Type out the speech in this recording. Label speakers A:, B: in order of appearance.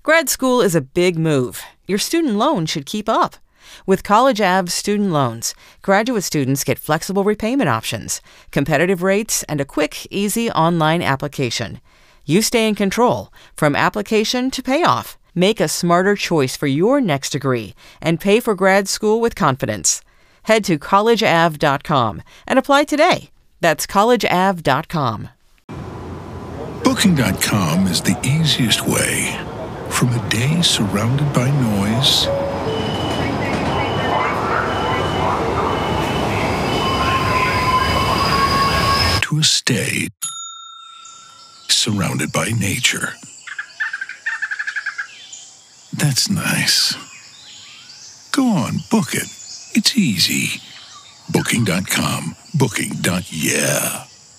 A: Grad school is a big move. Your student loan should keep up. With College Ave student loans, graduate students get flexible repayment options, competitive rates, and a quick, easy online application. You stay in control from application to payoff. Make a smarter choice for your next degree and pay for grad school with confidence. Head to collegeave.com and apply today. That's collegeave.com.
B: Booking.com is the easiest way from a day surrounded by noise to a stay surrounded by nature. That's nice. Go on, book it. It's easy. Booking.com. Booking.yeah.